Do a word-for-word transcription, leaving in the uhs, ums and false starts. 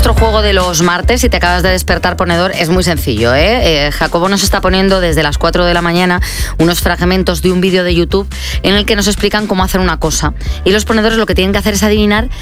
nuestro juego de los martes. Si te acabas de despertar, ponedor, es muy sencillo, ¿eh? Eh, Jacobo nos está poniendo desde las cuatro de la mañana unos fragmentos de un vídeo de YouTube en el que nos explican cómo hacer una cosa. Y los ponedores lo que tienen que hacer es adivinar